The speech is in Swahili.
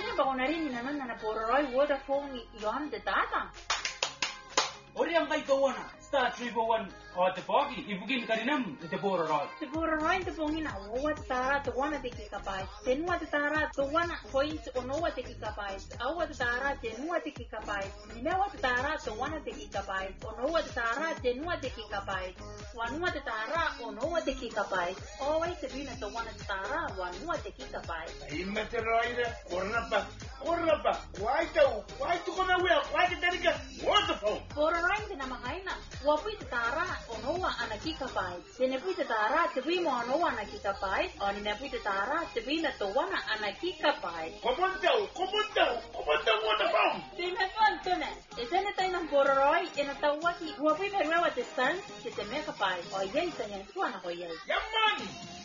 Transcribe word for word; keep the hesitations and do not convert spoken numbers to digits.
Ina ba onarin ni naman na Polaroid Vodafone yon de data. Ori ang kay kawana. Star three four one o te pogi ibugin kaninam te Polaroid. Te Polaroid te pongina owa tara to wana te gigabyte. Tenua te tara to wana point onowa te gigabyte. Awa te tara tenua te gigabyte. Nimewa te tara to wana te gigabyte. Onowa te tara tenua te gigabyte. Wanua te tara onowa te gigabyte. Owai te bina to wana te tara wanua te gigabyte. Ima te roida korna pa korna pa. Wai tau wai tu kona wea wai te tarika Vodafone. Polaroid te namakaina. Wapui te tara onowa ana gigabyte. Tene pui te tara te bima onowa ana gigabyte. Oni me pui te tara te bina to wana ana gigabyte. Komandau komandau komandau Vodafone. Tine fantone. E tene tai ng Polaroid e na tawaki. Wapui me rewa te stand te te megabyte. O yei tanya tuana ko yei. Yaman.